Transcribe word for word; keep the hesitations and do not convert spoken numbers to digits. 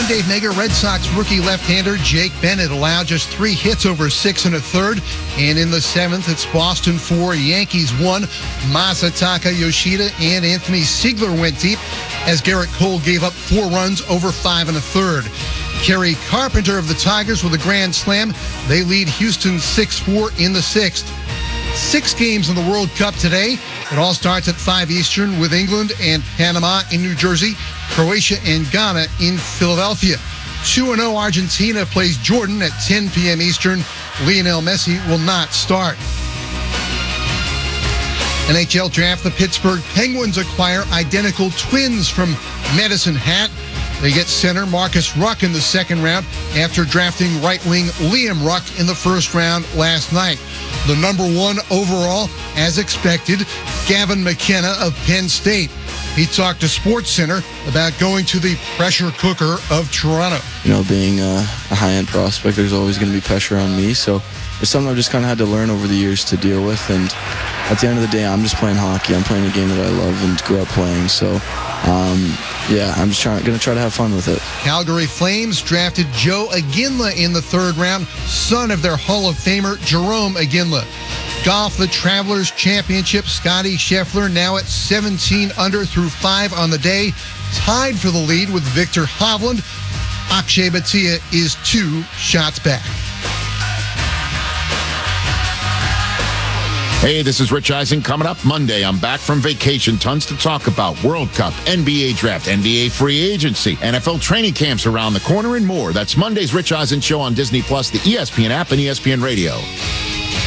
I'm Dave Mega. Red Sox rookie left-hander Jake Bennett allowed just three hits over six and a third. And in the seventh, it's Boston four, Yankees one. Masataka Yoshida and Anthony Siegler went deep as Garrett Cole gave up four runs over five and a third. Kerry Carpenter of the Tigers with a grand slam. They lead Houston six four in the sixth. Six games in the World Cup today. It all starts at five Eastern with England and Panama in New Jersey, Croatia and Ghana in Philadelphia. two and oh Argentina plays Jordan at ten p.m. Eastern. Lionel Messi will not start. N H L draft, the Pittsburgh Penguins acquire identical twins from Medicine Hat. They get center Marcus Ruck in the second round after drafting right wing Liam Ruck in the first round last night. The number one overall, as expected, Gavin McKenna of Penn State. He talked to SportsCenter about going to the pressure cooker of Toronto. You know, being a, a high-end prospect, there's always going to be pressure on me. So it's something I've just kind of had to learn over the years to deal with. And at the end of the day, I'm just playing hockey. I'm playing a game that I love and grew up playing. So, um, yeah, I'm just trying, going to try to have fun with it. Calgary Flames drafted Joe Iginla in the third round, son of their Hall of Famer Jerome Iginla. Golf, the Travelers Championship, Scotty Scheffler now at seventeen under through five on the day, tied for the lead with Victor Hovland. Akshay Bhatia is two shots back. Hey, this is Rich Eisen. Coming up Monday, I'm back from vacation. Tons to talk about. World Cup, N B A draft, N B A free agency, N F L training camps around the corner, and more. That's Monday's Rich Eisen Show on Disney Plus, the E S P N app, and E S P N Radio.